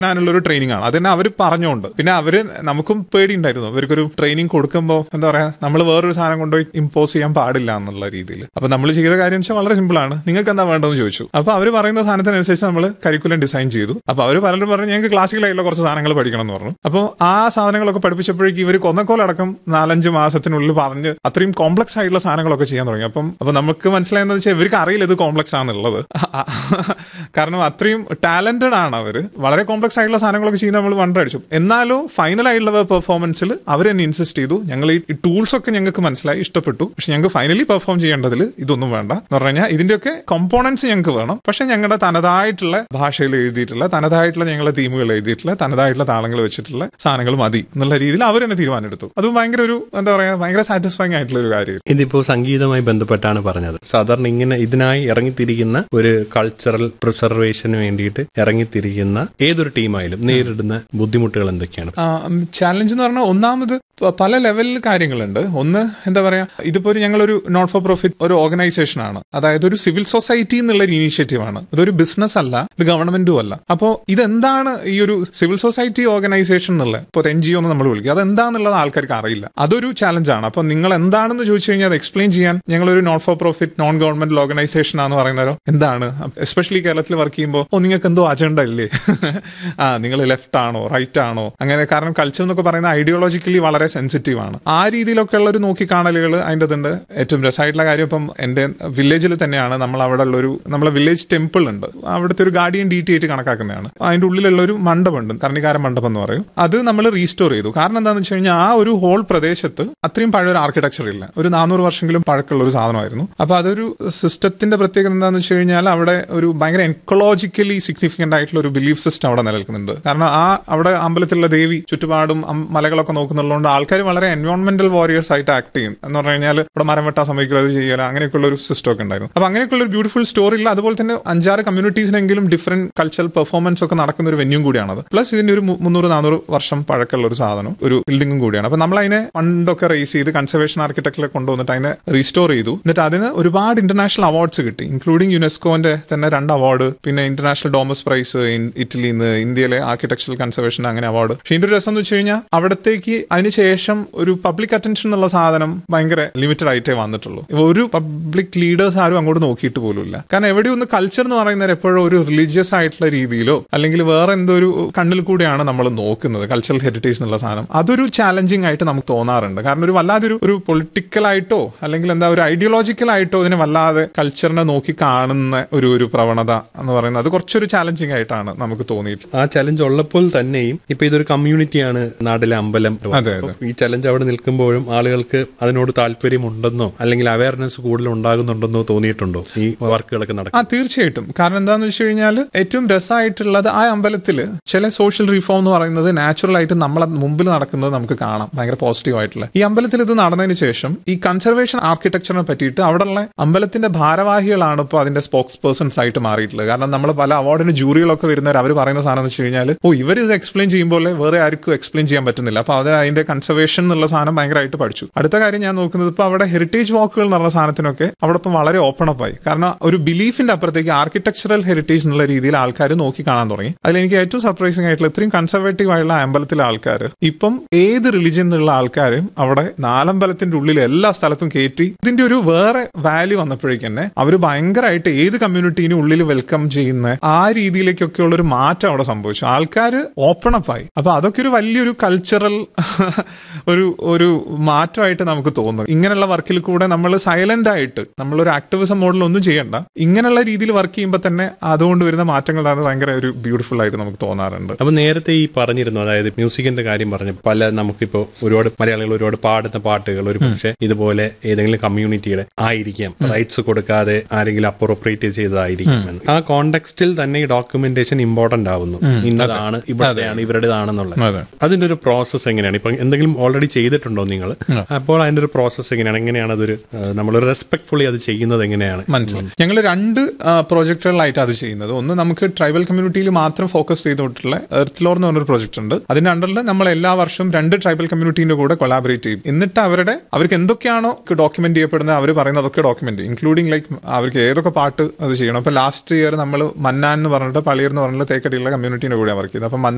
അതിനുള്ളൊരു ട്രെയിനിങ് ആണ്. അത് തന്നെ അവർ പറഞ്ഞുകൊണ്ട്. പിന്നെ അവര് നമുക്കും പേടിയുണ്ടായിരുന്നു, അവർക്കൊരു ട്രെയിനിങ് കൊടുക്കുമ്പോൾ എന്താ പറയാ, നമ്മൾ വേറൊരു സാധനം കൊണ്ടുപോയി ഇമ്പോസ് ചെയ്യാൻ പാടില്ല എന്നുള്ള രീതിയിൽ. അപ്പൊ നമ്മൾ ചെയ്ത കാര്യം വെച്ചാൽ വളരെ സിമ്പിൾ ആണ്. നിങ്ങൾക്ക് എന്താ വേണ്ടതെന്ന് ചോദിച്ചു. അപ്പൊ അവർ പറയുന്ന സാധനത്തിനനുസരിച്ച് നമ്മൾ കരിക്കുലം ഡിസൈൻ ചെയ്തു. അപ്പൊ അവർ പലരും പറഞ്ഞു ഞങ്ങൾക്ക് ക്ലാസിക്കലായിട്ടുള്ള കുറച്ച് സാധനങ്ങൾ പഠിക്കണം എന്ന് പറഞ്ഞു. അപ്പോൾ ആ സാധനങ്ങളൊക്കെ പഠിപ്പിച്ചപ്പോഴേക്കും ഇവർ കൊന്നക്കോലടക്കം 4-5 മാസത്തിനുള്ളിൽ പറഞ്ഞ് അത്രയും കോംപ്ലക്സ് ആയിട്ടുള്ള സാധനങ്ങളൊക്കെ ചെയ്യാൻ തുടങ്ങി. അപ്പൊ നമുക്ക് മനസ്സിലായെന്ന് വെച്ചാൽ ഇവർക്ക് അറിയില്ല ഇത് കോംപ്ലക്സ് ആണെന്നുള്ളത്. കാരണം അത്രയും ടാലന്റഡ് ആണ് അവര്. വളരെ കോംപ്ലക്സ് ആയിട്ടുള്ള സാധനങ്ങളൊക്കെ ചെയ്യുന്ന നമ്മൾ വണ്ടടിച്ചു. എന്നാലോ ഫൈനൽ ആയിട്ടുള്ള പെർഫോമൻസിൽ അവർ തന്നെ ഇൻസിസ്റ്റ് ചെയ്തു, ഞങ്ങൾ ഈ ടൂൾസ് ഒക്കെ ഞങ്ങൾക്ക് മനസ്സിലായി, ഇഷ്ടപ്പെട്ടു, പക്ഷെ ഞങ്ങൾക്ക് ഫൈനലി പെർഫോം ചെയ്യേണ്ടതിൽ ഇതൊന്നും വേണ്ട എന്ന് പറഞ്ഞു കഴിഞ്ഞാൽ ഇതിന്റെയൊക്കെ കമ്പോണൻസ് ഞങ്ങൾക്ക് വേണം, പക്ഷെ ഞങ്ങളുടെ തനതായിട്ടുള്ള ഭാഷയിൽ എഴുതിയിട്ടുള്ള, തനതായിട്ടുള്ള ഞങ്ങളുടെ തീമുകൾ എഴുതിയിട്ടുള്ള, തനതായിട്ടുള്ള താളങ്ങൾ വെച്ചിട്ടുള്ള സാധനങ്ങൾ മതി എന്നുള്ള രീതിയിൽ അവർ തന്നെ തീരുമാനമെടുത്തു. അത് ഭയങ്കര ഒരു എന്താ പറയാ, ഭയങ്കര സാറ്റിസ്ഫൈങ് ആയിട്ടുള്ള ഒരു കാര്യം. ഇതിപ്പോ സംഗീതവുമായി ബന്ധപ്പെട്ടാണ് പറഞ്ഞത്. സാധാരണ ഇങ്ങനെ ഇതിനായി ഇറങ്ങിത്തിരിക്കുന്ന ഒരു കൾച്ചറൽ പ്രിസർവേഷന് വേണ്ടിയിട്ട് ഇറങ്ങിത്തിരിക്കുന്ന ഏതൊരു ടീമായാലും നേരിടുന്ന ബുദ്ധിമുട്ടുകൾ എന്തൊക്കെയാണ്? ചാലഞ്ച് എന്ന് പറഞ്ഞാൽ ഒന്നാമത് പല ലെവലിൽ കാര്യങ്ങളുണ്ട്. ഒന്ന് എന്താ പറയാ, ഇതിപ്പോ ഞങ്ങളൊരു നോട്ട് ഫോർ പ്രോഫിറ്റ് ഒരു ഓർഗനൈസേഷൻ ആണ്, അതായത് ഒരു സിവിൽ സൊസൈറ്റി എന്നുള്ള ഒരു ഇനീഷ്യേറ്റീവ് ആണ്. ഇതൊരു ബിസിനസ് അല്ല, ഇത് ഗവൺമെന്റും അല്ല. അപ്പോ ഇതെന്താണ് ഈ ഒരു സിവിൽ സൊസൈറ്റി ഓർഗനൈസേഷൻ എന്നുള്ളത്, ഇപ്പോൾ NGO എന്ന് നമ്മൾ വിളിക്കുക, അതെന്താന്നുള്ളത് ആൾക്കാർക്ക് അറിയില്ല. അതൊരു ചാലഞ്ചാണ്. അപ്പൊ നിങ്ങൾ എന്താണെന്ന് ചോദിച്ചു കഴിഞ്ഞാൽ അത് എക്സ്പ്ലെയിൻ ചെയ്യാൻ ഞങ്ങളൊരു not for profit non government organisation ആണെന്ന് പറയുന്നവരോ എന്താണ്, എസ്പെഷ്യലി കേരളത്തിൽ വർക്ക് ചെയ്യുമ്പോൾ നിങ്ങൾക്ക് എന്തോ അജണ്ട ഇല്ലേ, നിങ്ങൾ ലെഫ്റ്റ് ആണോ റൈറ്റ് ആണോ അങ്ങനെ. കാരണം കൾച്ചർ എന്നൊക്കെ പറയുന്ന ഐഡിയോളജിക്കലി വളരെ സെൻസിറ്റീവ് ആണ്. ആ രീതിയിലൊക്കെ ഉള്ള ഒരു നോക്കിക്കാണലുകൾ അതിൻ്റെ അതുണ്ട്. ഏറ്റവും രസമായിട്ടുള്ള കാര്യം, ഇപ്പം എന്റെ വില്ലേജിൽ തന്നെയാണ് നമ്മൾ അവിടെ ഉള്ളൊരു നമ്മളെ വില്ലേജ് ടെമ്പിൾ ഉണ്ട്, അവിടുത്തെ ഒരു ഗാർഡിയൻ ഡീറ്റി ആയിട്ട് കണക്കാക്കുന്നതാണ്. അതിന്റെ ഉള്ളിലുള്ള ഒരു മണ്ഡപമുണ്ട്, കർണികാര മണ്ഡപം എന്ന് പറയും. അത് നമ്മൾ റീസ്റ്റോർ ചെയ്തു. കാരണം എന്താണെന്ന് വെച്ച് കഴിഞ്ഞാൽ ആ ഒരു ഹോൾ പ്രദേശത്ത് അത്രയും പഴയ ഒരു ആർക്കിടെക്ചർ ഇല്ല, ഒരു 400 വർഷമെങ്കിലും പഴക്കമുള്ള ഒരു സാധനമായിരുന്നു. അപ്പൊ അതൊരു സിസ്റ്റത്തിന്റെ പ്രത്യേകത എന്താണെന്ന് വെച്ച് കഴിഞ്ഞാൽ അവിടെ ഒരു ഭയങ്കര എക്കോളജിക്കലി സിഗ്നിഫിക്കന്റ് ആയിട്ടുള്ള ഒരു ബിലീഫ് സിസ്റ്റം അവിടെ നിലനിൽക്കുന്നുണ്ട്. കാരണം അവിടെ അമ്പലത്തിലുള്ള ദേവി ചുറ്റുപാടും മലകളൊക്കെ നോക്കുന്നുള്ളതുകൊണ്ട് ആൾക്കാർ വളരെ എൻവയോൺമെന്റൽ വാരിയേഴ്സ് ആയിട്ട് ആക്ട് ചെയ്യും. എന്ന് പറഞ്ഞു കഴിഞ്ഞാൽ ഇവിടെ മരം വെട്ടാൻ സമയക്കുക, അത് ചെയ്യാൻ, അങ്ങനെയൊക്കെയുള്ള ഒരു സിസ്റ്റം ഒക്കെ ഉണ്ടായിരുന്നു. അപ്പൊ അങ്ങനെയൊക്കെയുള്ള ഒരു ബ്യൂട്ടിഫുൾ സ്റ്റോറിയിൽ അതുപോലെ തന്നെ 5-6 കമ്മ്യൂണിറ്റീസിനെങ്കിലും ഡിഫറെന്റ് കൾച്ചറൽ പെർഫോമൻസ് ഒക്കെ നടക്കുന്ന ഒരു വെന്യൂം കൂടിയാണത്. പ്ലസ് ഇതിന്റെ ഒരു 300-400 വർഷം പഴക്കമുള്ള ഒരു സാധനം, ഒരു ബിൽഡിംഗും കൂടിയാണ്. അപ്പൊ നമ്മൾ അതിനെ ഫണ്ടൊക്കെ റേസ് ചെയ്ത് കൺസർവേഷൻ ആർക്കിടെക്ചറിലെ കൊണ്ടുവന്നിട്ട് അതിനെ റീസ്റ്റോർ ചെയ്തു. എന്നിട്ട് അതിന് ഒരുപാട് ഇന്റർനാഷണൽ അവാർഡ്സ് കിട്ടി, ഇൻക്ലൂഡിംഗ് യുനെസ്കോന്റെ തന്നെ 2 അവാർഡ്, പിന്നെ ഇന്റർനാഷണൽ ഡോമസ് പ്രൈസ് ഇറ്റലിയിൽ നിന്ന്, ഇന്ത്യയിലെ ആർക്കിടെക്ചറൽ കൺസർവേഷൻ അങ്ങനെ അവാർഡ്. പക്ഷേ ഇതിന്റെ ഒരു രസം എന്ന് വെച്ച് കഴിഞ്ഞാൽ അവിടത്തേക്ക് അതിനുശേഷം ഒരു പബ്ലിക് അറ്റൻഷൻ എന്നുള്ള സാധനം ഭയങ്കര ലിമിറ്റഡ് ആയിട്ടേ വന്നിട്ടുള്ളൂ. ഒരു പബ്ലിക് ലീഡേഴ്സ് ആരും അങ്ങോട്ട് നോക്കിയിട്ട് പോലുമില്ല. കാരണം എവിടെ ഒന്ന് കൾച്ചർ എന്ന് പറയുന്നത് എപ്പോഴും ഒരു റിലീജിയസ് ആയിട്ടുള്ള രീതിയിലോ അല്ലെങ്കിൽ വേറെ എന്തോ ഒരു കണ്ണിൽ കൂടെയാണ് നമ്മൾ നോക്കുന്നത്. കൾച്ചറൽ ഹെറിറ്റേജ് എന്നുള്ള സാധനം അതൊരു ചാലഞ്ചിങ് ആയിട്ട് നമുക്ക് തോന്നാറുണ്ട്. കാരണം ഒരു വല്ലാതൊരു ഒരു പൊളിറ്റിക്കലായിട്ടോ അല്ലെങ്കിൽ എന്താ ഒരു ഐഡിയോളജിക്കലായിട്ടോ ഇതിനെ വല്ലാതെ കൾച്ചറിനെ നോക്കി കാണുന്ന ഒരു പ്രവണത എന്ന് പറയുന്നത് അത് കുറച്ചൊരു ചാലഞ്ചിങ് ആയിട്ടാണ് നമുക്ക് തോന്നിയിട്ടുള്ളത്. ആ ചലഞ്ച് ഉള്ളപ്പോൾ തന്നെയും ഇപ്പൊ ഇതൊരു കമ്മ്യൂണിറ്റിയാണ് നാട്ടിലെ അമ്പലം. ഈ ചലഞ്ച് അവിടെ നിൽക്കുമ്പോഴും ആളുകൾക്ക് അതിനോട് താല്പര്യമുണ്ടെന്നോ അല്ലെങ്കിൽ അവയർനെസ് കൂടുതൽ ഉണ്ടാകുന്നുണ്ടെന്നോ തോന്നിയിട്ടുണ്ടോ ഈ വർക്കുകളൊക്കെ നടക്കും? തീർച്ചയായിട്ടും. കാരണം എന്താണെന്ന് വെച്ച് കഴിഞ്ഞാൽ ഏറ്റവും രസമായിട്ടുള്ളത് ആ അമ്പലത്തിൽ ചില സോഷ്യൽ റിഫോം എന്ന് പറയുന്നത് നാച്ചുറൽ ആയിട്ട് നമ്മളെ മുമ്പിൽ നടക്കുന്നത് നമുക്ക് കാണാം, ഭയങ്കര പോസിറ്റീവ് ആയിട്ടുള്ള. ഈ അമ്പലത്തിൽ ഇത് നടന്നതിന് ശേഷം ഈ കൺസർവേഷൻ ആർക്കിടെക്ചറിനെ പറ്റിയിട്ട് അവിടെയുള്ള അമ്പലത്തിന്റെ ഭാരവാഹികളാണ് ഇപ്പോൾ അതിന്റെ സ്പോക്സ് പേഴ്സൺസ് ആയിട്ട് മാറിയിട്ടുള്ളത്. കാരണം നമ്മൾ പല അവാർഡിന് ജൂറികളൊക്കെ വരുന്നവർ അവർ പറയുന്ന സാധനം എന്ന് വെച്ച് കഴിഞ്ഞാൽ ഇവർ ഇത് എക്സ്പ്ലെയിൻ ചെയ്യുമ്പോൾ വേറെ ആർക്കും എക്സ്പ്ലെയിൻ ചെയ്യാൻ പറ്റുന്നില്ല. അപ്പൊ അത് അതിന്റെ കൺസർവേഷൻ എന്നുള്ള സാധനം ഭയങ്കരമായിട്ട് പഠിച്ചു. അടുത്ത കാര്യം ഞാൻ നോക്കുന്നത് ഇപ്പൊ അവിടെ ഹെറിറ്റേജ് വാക്കുകൾ എന്ന് പറഞ്ഞ സാധനത്തിനൊക്കെ അവിടെ ഇപ്പം വളരെ ഓപ്പൺ അപ്പ് ആയി. കാരണം ഒരു ബിലീഫിന്റെ അപ്പുറത്തേക്ക് ആർക്കിടെക്ചറൽ ഹെറിറ്റേജ് എന്നുള്ള രീതിയിൽ ആൾക്കാർ നോക്കി കാണാൻ തുടങ്ങി. അതിലെനിക്ക് ഏറ്റവും സർപ്രൈസിംഗ് ആയിട്ടുള്ള ഇത്രയും കൺസർവേറ്റീവ് ആയുള്ള അമ്പലത്തിലെ ആൾക്കാർ ഇപ്പം ഏത് റിലിജിയനിലുള്ള ആൾക്കാരും അവിടെ നാലമ്പലത്തിന്റെ ഉള്ളിൽ എല്ലാ സ്ഥലത്തും കയറ്റി ഇതിന്റെ ഒരു വേറെ വാല്യൂ വന്നപ്പോഴേക്ക് തന്നെ അവർ ഭയങ്കരമായിട്ട് ഏത് കമ്മ്യൂണിറ്റീനും ഉള്ളിൽ വെൽക്കം ചെയ്യുന്ന ആ രീതിയിലേക്കൊക്കെ ഉള്ള ഒരു മാറ്റം അവിടെ സംഭവിച്ചു. ആൾക്കാർ ഓപ്പൺ അപ്പ് ആയി. അപ്പൊ അതൊക്കെ ഒരു വലിയൊരു കൾച്ചറൽ ഒരു മാറ്റമായിട്ട് നമുക്ക് തോന്നുന്നു. ഇങ്ങനെയുള്ള വർക്കിൽ കൂടെ നമ്മൾ സൈലന്റ് ആയിട്ട് നമ്മളൊരു ആക്ടിവിസം മോഡൽ ഒന്നും ചെയ്യണ്ട, ഇങ്ങനെയുള്ള രീതിയിൽ വർക്ക് ചെയ്യുമ്പോൾ തന്നെ അതുകൊണ്ട് വരുന്ന മാറ്റങ്ങളാണ് ഭയങ്കര ഒരു ബ്യൂട്ടിഫുൾ ആയിട്ട് നമുക്ക് തോന്നാറുണ്ട്. അപ്പൊ നേരത്തെ ഈ പറഞ്ഞിരുന്നു, അതായത് മ്യൂസിക്കിന്റെ കാര്യം പറഞ്ഞു, പല നമുക്കിപ്പോ ഒരുപാട് മലയാളികൾ ഒരുപാട് പാടുന്ന പാട്ടുകൾ ഒരു പക്ഷേ ഇതുപോലെ ഏതെങ്കിലും കമ്മ്യൂണിറ്റിയുടെ ആയിരിക്കാം, റൈറ്റ്സ് കൊടുക്കാതെ ആരെങ്കിലും അപ്രോപ്രിയേറ്റ് ചെയ്തതായിരിക്കും. ആ കോണ്ടെക്സ്റ്റിൽ തന്നെ ഈ ഡോക്യുമെന്റേഷൻ ഇമ്പോർട്ടന്റ് ആവുന്നു. ഇന്നതാണ്, ഇവിടെയാണ്, ഇവരുടേതാണെന്നുള്ളത്. അതിന്റെ ഒരു പ്രോസസ് എങ്ങനെയാണ്? ഇപ്പൊ എന്തെങ്കിലും ഓൾറെഡി ചെയ്തിട്ടുണ്ടോ നിങ്ങൾ? അപ്പോൾ അതിന്റെ ഒരു പ്രോസസ് എങ്ങനെയാണ് അതൊരു നമ്മളൊരു റെസ്പെക്ട്ഫുള്ളി അത് ചെയ്യുന്നത് എങ്ങനെയാണ്? മനസ്സിലായി. ഞങ്ങൾ 2 പ്രോജക്റ്റുകളായിട്ട് അത് ചെയ്യുന്നത്. ഒന്ന് നമുക്ക് ട്രൈബൽ കമ്മ്യൂണിറ്റിയിൽ മാത്രം ഫോക്കസ് ചെയ്തിട്ടുള്ള എർത്ത് ലോർ എന്ന് പറഞ്ഞൊരു പ്രോജക്റ്റ് ഉണ്ട്. അതിന്റെ അണ്ടറിൽ നമ്മൾ എല്ലാ വർഷവും 2 ട്രൈബൽ കമ്മ്യൂണിറ്റീന്റെ കൂടെ കൊളാബറേറ്റ് ചെയ്യും. എന്നിട്ട് അവർക്ക് എന്തൊക്കെയാണോ ഡോക്യുമെന്റ് ചെയ്യപ്പെടുന്നത് അവർ പറയുന്നത് അതൊക്കെ ഡോക്യുമെന്റ്, ഇൻക്ലൂഡിംഗ് ലൈക്ക് അവർക്ക് ഏതൊക്കെ പാട്ട് അത് ചെയ്യണം. അപ്പൊ ലാസ്റ്റ് ഇയർ നമ്മൾ മന്നാൻ എന്ന് പറഞ്ഞിട്ട് പളിയർ എന്ന് പറഞ്ഞിട്ട് തേക്കടിയുള്ള കമ്മ്യൂണിറ്റിന്റെ കൂടെ വർക്ക് ചെയ്ത്. അപ്പൊ